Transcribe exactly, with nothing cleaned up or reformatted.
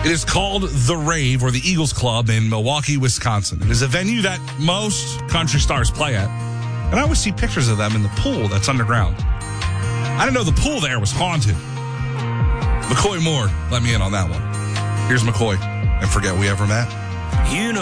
It is called The Rave, or the Eagles Club in Milwaukee, Wisconsin. It is a venue that most country stars play at. And I always see pictures of them in the pool that's underground. I didn't know the pool there was haunted. McCoy Moore let me in on that one. Here's McCoy, and forget we ever met. You know